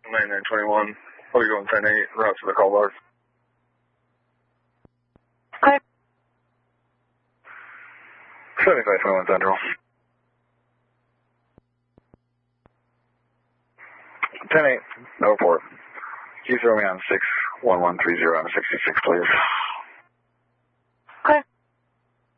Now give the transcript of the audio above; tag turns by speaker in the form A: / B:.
A: 9921. What are you going 10-8, route to the call box?
B: Hi.
A: 7521 Central. 10-8, no report. You throw me on 61130 on 66, please.